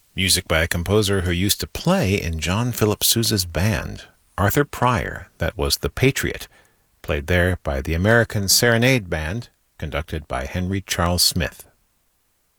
Music by a composer who used to play in John Philip Sousa's band, Arthur Pryor, that was The Patriot, played there by the American Serenade Band, conducted by Henry Charles Smith.